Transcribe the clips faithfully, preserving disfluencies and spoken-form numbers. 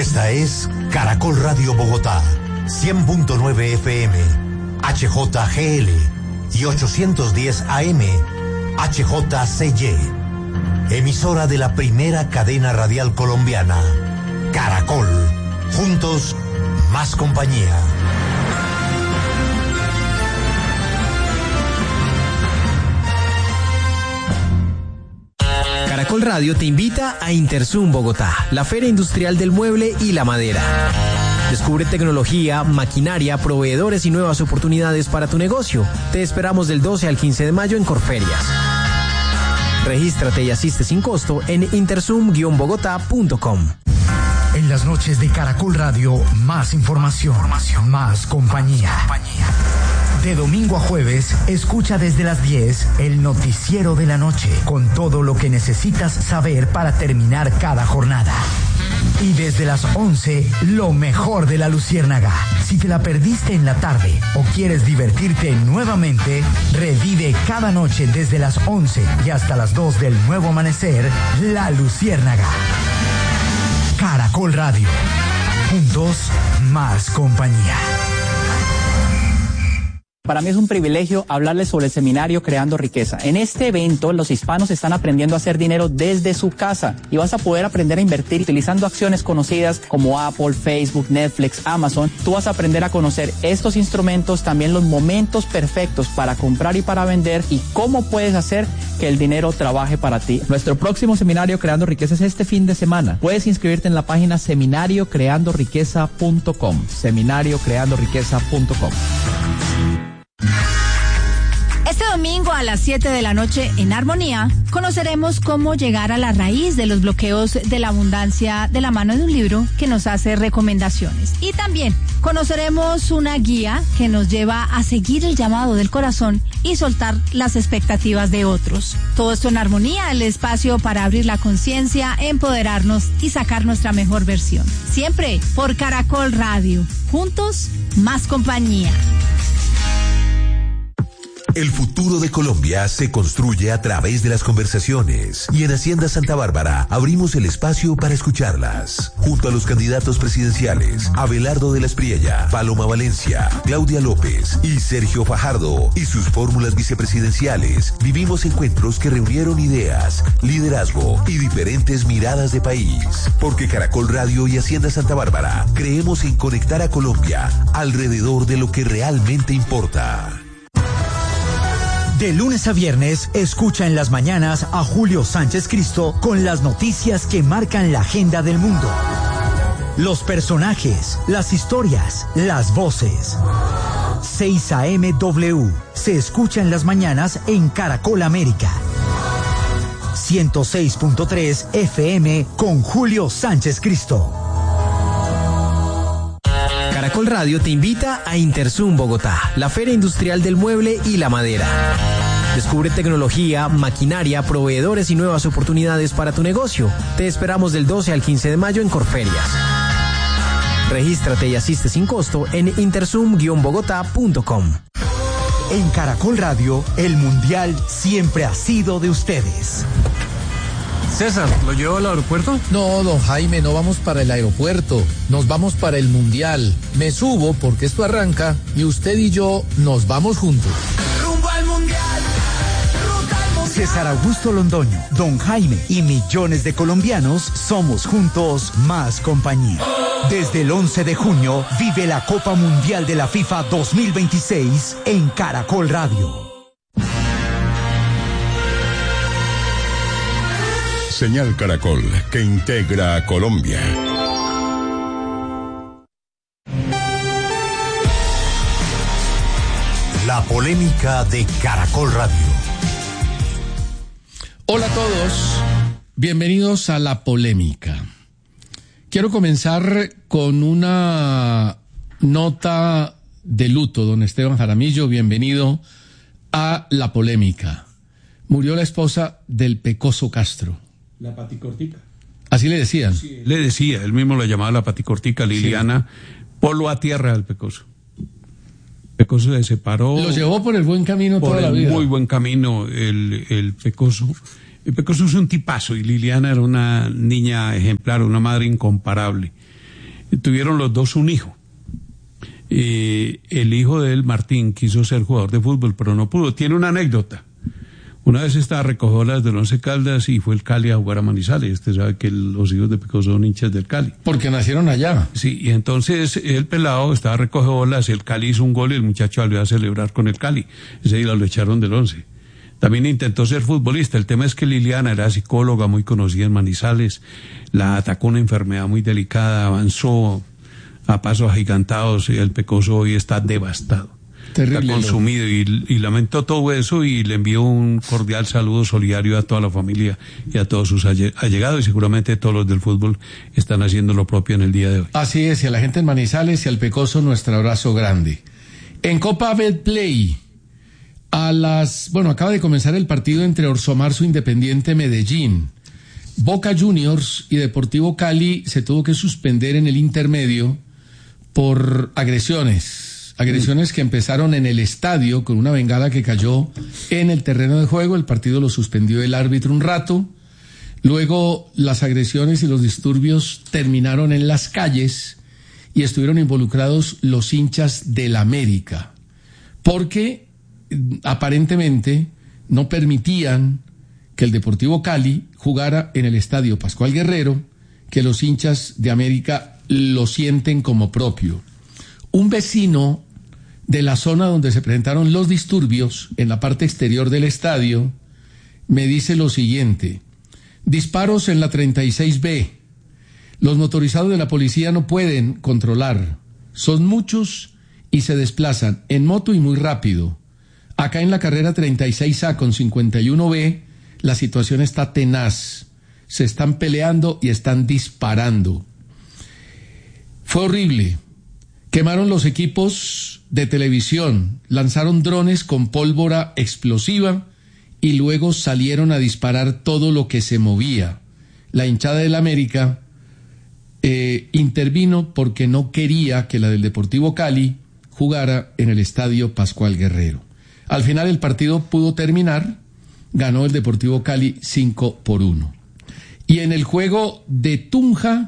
Esta es Caracol Radio Bogotá, cien punto nueve F M, H J G L y ochocientos diez A M, H J C Y. Emisora de la primera cadena radial colombiana, Caracol. Juntos, más compañía. Caracol Radio te invita a Interzum Bogotá, la feria industrial del mueble y la madera. Descubre tecnología, maquinaria, proveedores y nuevas oportunidades para tu negocio. Te esperamos del doce al quince de mayo en Corferias. Regístrate y asiste sin costo en interzum guion bogotá punto com. En las noches de Caracol Radio, más información, información más compañía. Más compañía. De domingo a jueves, escucha desde las diez el noticiero de la noche, con todo lo que necesitas saber para terminar cada jornada. Y desde las once, lo mejor de la Luciérnaga. Si te la perdiste en la tarde o quieres divertirte nuevamente, revive cada noche desde las once y hasta las dos del nuevo amanecer, La Luciérnaga. Caracol Radio. Juntos, más compañía. Para mí es un privilegio hablarles sobre el seminario Creando Riqueza. En este evento, los hispanos están aprendiendo a hacer dinero desde su casa y vas a poder aprender a invertir utilizando acciones conocidas como Apple, Facebook, Netflix, Amazon. Tú vas a aprender a conocer estos instrumentos, también los momentos perfectos para comprar y para vender y cómo puedes hacer que el dinero trabaje para ti. Nuestro próximo seminario Creando Riqueza es este fin de semana. Puedes inscribirte en la página seminario creando riqueza punto com. seminario creando riqueza punto com. Este domingo a las siete de la noche en Armonía conoceremos cómo llegar a la raíz de los bloqueos de la abundancia de la mano de un libro que nos hace recomendaciones. Y también conoceremos una guía que nos lleva a seguir el llamado del corazón y soltar las expectativas de otros. Todo esto en Armonía, el espacio para abrir la conciencia, empoderarnos y sacar nuestra mejor versión. Siempre por Caracol Radio. Juntos, más compañía. El futuro de Colombia se construye a través de las conversaciones y en Hacienda Santa Bárbara abrimos el espacio para escucharlas. Junto a los candidatos presidenciales Abelardo de la Espriella, Paloma Valencia, Claudia López y Sergio Fajardo y sus fórmulas vicepresidenciales, vivimos encuentros que reunieron ideas, liderazgo y diferentes miradas de país. Porque Caracol Radio y Hacienda Santa Bárbara creemos en conectar a Colombia alrededor de lo que realmente importa. De lunes a viernes, escucha en las mañanas a Julio Sánchez Cristo con las noticias que marcan la agenda del mundo. Los personajes, las historias, las voces. seis A M W se escucha en las mañanas en Caracol América. ciento seis punto tres F M con Julio Sánchez Cristo. Caracol Radio te invita a Interzum Bogotá, la feria industrial del mueble y la madera. Descubre tecnología, maquinaria, proveedores y nuevas oportunidades para tu negocio. Te esperamos del doce al quince de mayo en Corferias. Regístrate y asiste sin costo en interzum guion bogotá punto com. En Caracol Radio, el Mundial siempre ha sido de ustedes. César, ¿lo llevo al aeropuerto? No, don Jaime, no vamos para el aeropuerto, nos vamos para el Mundial. Me subo porque esto arranca y usted y yo nos vamos juntos. ¡Rumbo al Mundial! César Augusto Londoño, don Jaime y millones de colombianos somos juntos más compañía. Desde el once de junio vive la Copa Mundial de la FIFA dos mil veintiséis en Caracol Radio. Señal Caracol, que integra a Colombia. La polémica de Caracol Radio. Hola a todos, bienvenidos a La Polémica. Quiero comenzar con una nota de luto. Don Esteban Jaramillo, bienvenido a La Polémica. Murió la esposa del Pecoso Castro. La paticortica. Así le decían. Sí, le decía, él mismo la llamaba la paticortica, Liliana, sí. Polo a tierra del Pecoso. Pecoso se separó. Lo llevó por el buen camino por toda la el vida. Muy buen camino el, el Pecoso. El Pecoso es un tipazo y Liliana era una niña ejemplar, una madre incomparable. tuvieron los dos un hijo. Eh, el hijo de él, Martín, quiso ser jugador de fútbol, pero no pudo. Tiene una anécdota. Una vez estaba recogiendo las del Once Caldas y fue el Cali a jugar a Manizales. Usted sabe que el, los hijos de Pecoso son hinchas del Cali. Porque nacieron allá. Sí, y entonces el pelado estaba recogiendo bolas, el Cali hizo un gol y el muchacho salió a celebrar con el Cali. Ese día lo echaron del Once. También intentó ser futbolista. El tema es que Liliana era psicóloga muy conocida en Manizales. La atacó una enfermedad muy delicada, avanzó a pasos agigantados y el Pecoso hoy está devastado. Terrible, está consumido y, y lamentó todo eso y le envió un cordial saludo solidario a toda la familia y a todos sus allegados, y seguramente todos los del fútbol están haciendo lo propio en el día de hoy. Así es, y a la gente en Manizales y al Pecoso nuestro abrazo grande. En Copa Betplay, a las, bueno, acaba de comenzar el partido entre Orso Marzo Independiente Medellín. Boca Juniors y Deportivo Cali se tuvo que suspender en el intermedio por agresiones. Agresiones que empezaron en el estadio con una bengala que cayó en el terreno de juego. El partido lo suspendió el árbitro un rato. Luego las agresiones y los disturbios terminaron en las calles y estuvieron involucrados los hinchas del América, porque aparentemente no permitían que el Deportivo Cali jugara en el estadio Pascual Guerrero, que los hinchas de América lo sienten como propio. Un vecino de la zona donde se presentaron los disturbios, en la parte exterior del estadio, me dice lo siguiente: disparos en la treinta y seis B. Los motorizados de la policía no pueden controlar. Son muchos y se desplazan en moto y muy rápido. Acá en la carrera treinta y seis A con cincuenta y uno B, la situación está tenaz. Se están peleando y están disparando. Fue horrible. Quemaron los equipos de televisión, lanzaron drones con pólvora explosiva y luego salieron a disparar todo lo que se movía. La hinchada del América eh, intervino porque no quería que la del Deportivo Cali jugara en el estadio Pascual Guerrero. Al final el partido pudo terminar, ganó el Deportivo Cali cinco por uno. Y en el juego de Tunja,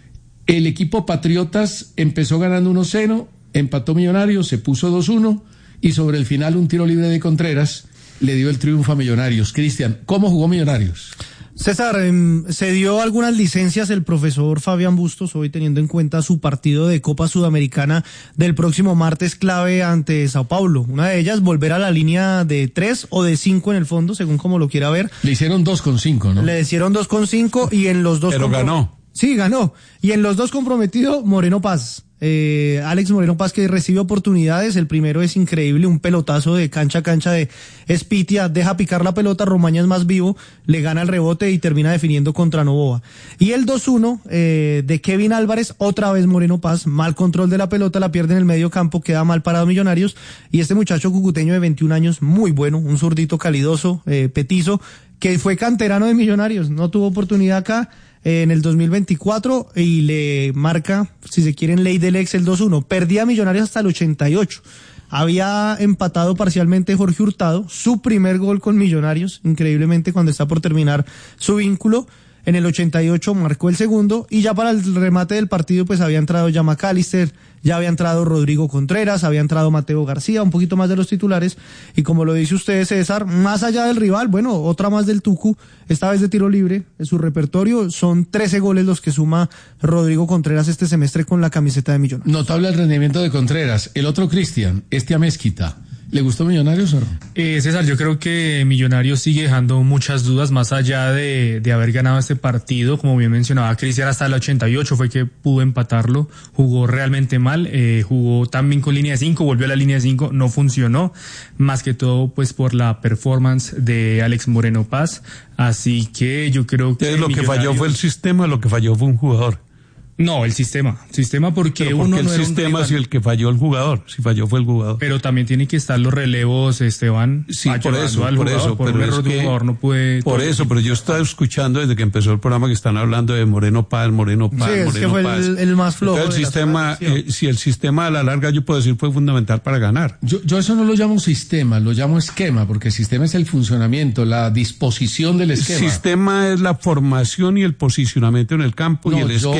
el equipo Patriotas empezó ganando uno cero, empató Millonarios, se puso dos uno y sobre el final un tiro libre de Contreras le dio el triunfo a Millonarios. Cristian, ¿cómo jugó Millonarios? César, eh, se dio algunas licencias el profesor Fabián Bustos, hoy teniendo en cuenta su partido de Copa Sudamericana del próximo martes clave ante Sao Paulo. Una de ellas, volver a la línea de tres o de cinco en el fondo, según como lo quiera ver. Le hicieron dos con cinco, ¿no? Le hicieron dos con cinco y en los dos... Pero comprom- ganó. Sí, ganó. Y en los dos comprometido, Moreno Paz. Eh, Alex Moreno Paz, que recibe oportunidades. El primero es increíble, un pelotazo de cancha a cancha de Espitia, deja picar la pelota, Romaña es más vivo, le gana el rebote y termina definiendo contra Novoa. Y el dos uno eh, de Kevin Álvarez, otra vez Moreno Paz, mal control de la pelota, la pierde en el medio campo, queda mal parado Millonarios, y este muchacho cucuteño de veintiún años, muy bueno, un zurdito calidoso, eh, petizo, que fue canterano de Millonarios, no tuvo oportunidad acá en el dos mil veinticuatro y le marca, si se quiere, en ley del ex el dos uno. Perdía Millonarios hasta el ochenta y ocho. Había empatado parcialmente Jorge Hurtado, su primer gol con Millonarios, increíblemente cuando está por terminar su vínculo. En el ochenta y ocho marcó el segundo y ya para el remate del partido pues había entrado ya McAllister, ya había entrado Rodrigo Contreras, había entrado Mateo García, un poquito más de los titulares, y como lo dice usted, César, más allá del rival, bueno, otra más del Tucu, esta vez de tiro libre, en su repertorio son trece goles los que suma Rodrigo Contreras este semestre con la camiseta de Millonarios. Notable el rendimiento de Contreras. El otro Cristian, este a Mezquita. ¿Le gustó Millonarios o no? Eh, César, yo creo que Millonarios sigue dejando muchas dudas más allá de, de haber ganado este partido. Como bien mencionaba Cristian, hasta el ochenta y ocho fue que pudo empatarlo. Jugó realmente mal, eh, jugó también con línea de cinco, volvió a la línea de cinco, no funcionó. Más que todo, pues por la performance de Alex Moreno Paz. Así que yo creo que... Entonces, lo que falló fue el sistema, lo que falló fue un jugador. No, el sistema. Sistema porque Pero uno porque no el era sistema un si el que falló el jugador, si falló fue el jugador. Pero también tienen que estar los relevos, Esteban. Sí, por eso, por jugador, eso, por pero un es error de que, un jugador no puede. por eso, pero yo estaba escuchando desde que empezó el programa que están hablando de Moreno Paz, Moreno Paz, sí, es Moreno que fue Paz. El, el más flojo. Entonces, el sistema, eh, si el sistema a la larga yo puedo decir fue fundamental para ganar. Yo, yo eso no lo llamo sistema, lo llamo esquema, porque el sistema es el funcionamiento, la disposición del esquema. El sistema es la formación y el posicionamiento en el campo, No, y el yo, esquema yo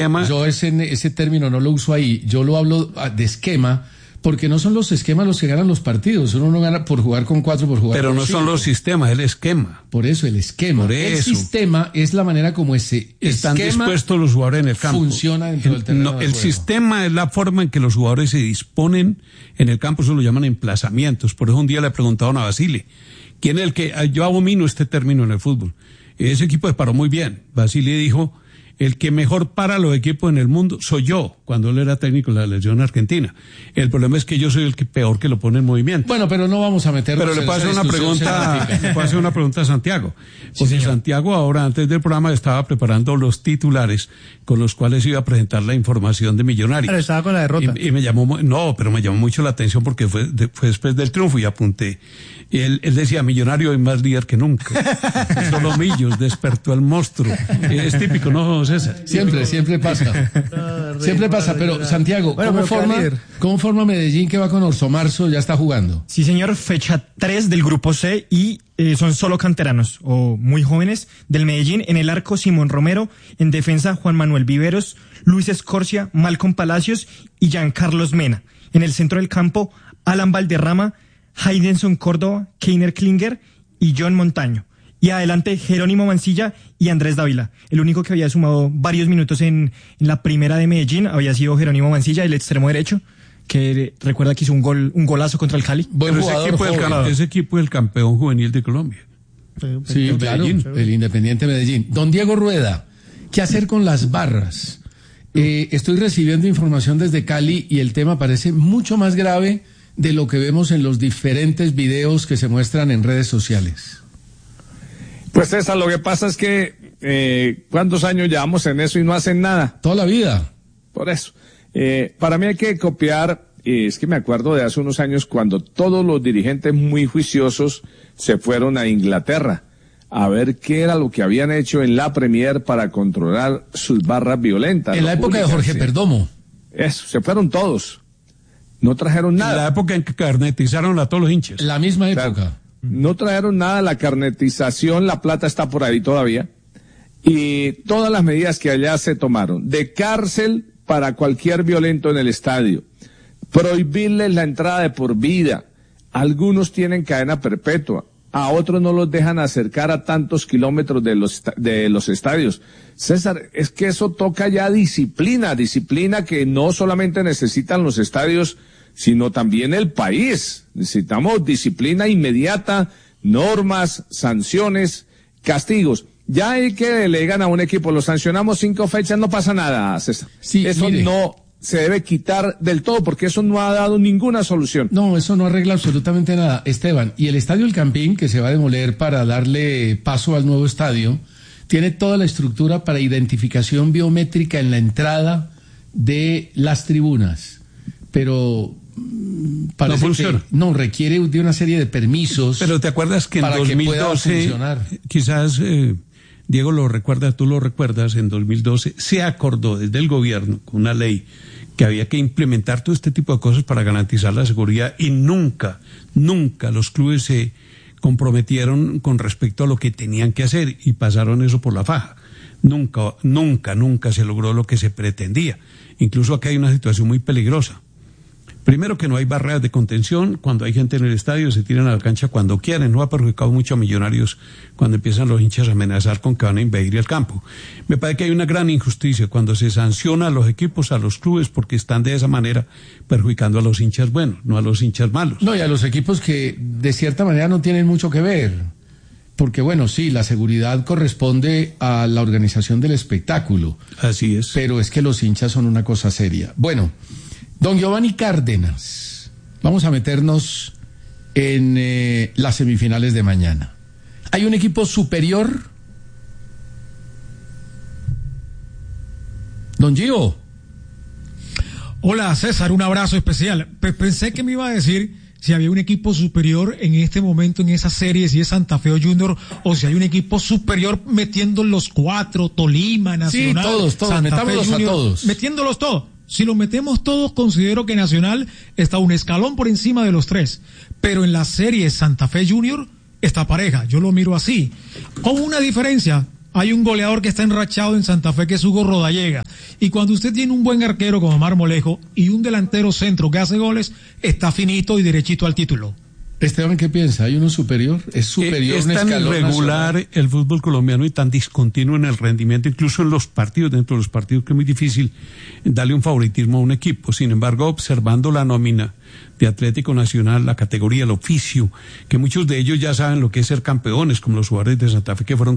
ese, ese término no lo uso ahí. Yo lo hablo de esquema, porque no son los esquemas los que ganan los partidos. Uno no gana por jugar con cuatro, por jugar Pero con no cinco. son los sistemas, el esquema. Por eso, el esquema. Por el eso. sistema es la manera como ese Están esquema dispuestos los jugadores en el campo. funciona dentro del terreno No, de el juego. sistema es la forma en que los jugadores se disponen en el campo, eso lo llaman emplazamientos. Por eso un día le preguntaron a Basile, ¿quién es el que, yo abomino este término en el fútbol? Ese equipo se paró muy bien. Basile dijo, el que mejor para los equipos en el mundo soy yo, cuando él era técnico de la selección argentina. El problema es que yo soy el que peor que lo pone en movimiento. Bueno, pero no vamos a meternos Pero le en puedo hacer esa una discusión pregunta, semántica. le puedo hacer una pregunta a Santiago. Porque señor. Santiago ahora, antes del programa, estaba preparando los titulares con los cuales iba a presentar la información de Millonarios. Pero estaba con la derrota. Y, y me llamó, mu- no, pero me llamó mucho la atención porque fue, de- fue después del triunfo y apunté. Y él, él decía, Millonario es más líder que nunca. Solo Millos despertó el monstruo. Es típico, ¿no, César? Siempre, siempre pasa. Siempre pasa, pero Santiago, Bueno, ¿cómo, pero queda forma, líder. ¿cómo forma Medellín que va con Orso Marzo? Ya está jugando. Sí, señor, fecha tres del grupo C y eh, son solo canteranos o muy jóvenes del Medellín. En el arco, Simón Romero. En defensa, Juan Manuel Viveros, Luis Escorcia, Malcolm Palacios y Giancarlos Mena. En el centro del campo, Alan Valderrama, Heidenson Córdoba, Keiner Klinger y John Montaño. Y adelante, Jerónimo Mancilla y Andrés Dávila. El único que había sumado varios minutos en, en la primera de Medellín había sido Jerónimo Mancilla, el extremo derecho, que recuerda que hizo un gol, un golazo contra el Cali. Buen Pero ese jugador, equipo, es el, joven. cam- ese equipo es el campeón juvenil de Colombia. Sí, El claro, Medellín. el Independiente Medellín. Don Diego Rueda, ¿qué hacer con las barras? Eh, estoy recibiendo información desde Cali y el tema parece mucho más grave de lo que vemos en los diferentes videos que se muestran en redes sociales. Pues César, lo que pasa es que eh, ¿cuántos años llevamos en eso y no hacen nada? Toda la vida. Por eso. Eh, para mí hay que copiar, eh, es que me acuerdo de hace unos años cuando todos los dirigentes muy juiciosos se fueron a Inglaterra a ver qué era lo que habían hecho en la Premier para controlar sus barras violentas. En la los época de hooligans, Jorge sí. Perdomo. Eso, se fueron todos. No trajeron En nada. la época en que carnetizaron a todos los hinchas. La misma Claro. época. No trajeron nada, la carnetización, la plata está por ahí todavía. Y todas las medidas que allá se tomaron, de cárcel para cualquier violento en el estadio, prohibirles la entrada de por vida, algunos tienen cadena perpetua, a otros no los dejan acercar a tantos kilómetros de los, esta- de los estadios. César, es que eso toca ya disciplina, disciplina que no solamente necesitan los estadios, sino también el país. Necesitamos disciplina inmediata, normas, sanciones, castigos. Ya hay que le digan a un equipo, lo sancionamos cinco fechas, no pasa nada, César. Sí, eso mire. no se debe quitar del todo porque eso no ha dado ninguna solución. No, eso no arregla absolutamente nada. Esteban, y el Estadio El Campín, que se va a demoler para darle paso al nuevo estadio, tiene toda la estructura para identificación biométrica en la entrada de las tribunas. Pero mm, parece No funciona. que no requiere de una serie de permisos. Pero te acuerdas que en para que pueda dos mil doce, funcionar. quizás eh, Diego lo recuerda, tú lo recuerdas, en dos mil doce se acordó desde el gobierno con una ley que había que implementar todo este tipo de cosas para garantizar la seguridad y nunca, nunca los clubes se comprometieron con respecto a lo que tenían que hacer y pasaron eso por la faja. Nunca, nunca, nunca se logró lo que se pretendía. Incluso acá hay una situación muy peligrosa. Primero que no hay barreras de contención, cuando hay gente en el estadio se tiran a la cancha cuando quieren, no ha perjudicado mucho a Millonarios cuando empiezan los hinchas a amenazar con que van a invadir el campo. Me parece que hay una gran injusticia cuando se sanciona a los equipos, a los clubes, porque están de esa manera perjudicando a los hinchas buenos, no a los hinchas malos. No, y a los equipos que de cierta manera no tienen mucho que ver. Porque bueno, sí, la seguridad corresponde a la organización del espectáculo. Así es. Pero es que los hinchas son una cosa seria. Bueno, don Giovanni Cárdenas, vamos a meternos en eh, las semifinales de mañana. ¿Hay un equipo superior? Don Gio. Hola César, un abrazo especial. Pe- pensé que me iba a decir si había un equipo superior en este momento en esa serie, si es Santa Fe o Junior, o si hay un equipo superior metiendo los cuatro, Tolima, Nacional, Sí, todos, todos, Santa Fe, metámoslos a Junior, todos. metiéndolos todos. Si los metemos todos, considero que Nacional está un escalón por encima de los tres. Pero en la serie Santa Fe Junior está pareja, yo lo miro así. Con una diferencia, hay un goleador que está enrachado en Santa Fe, que es Hugo Rodallega. Y cuando usted tiene un buen arquero como Marmolejo y un delantero centro que hace goles, está finito y derechito al título. Esteban, ¿qué piensa? ¿Hay uno superior? ¿Es superior? Es tan irregular nacional el fútbol colombiano y tan discontinuo en el rendimiento, incluso en los partidos, dentro de los partidos, que es muy difícil darle un favoritismo a un equipo. Sin embargo, observando la nómina de Atlético Nacional, la categoría, el oficio, que muchos de ellos ya saben lo que es ser campeones, como los jugadores de Santa Fe que fueron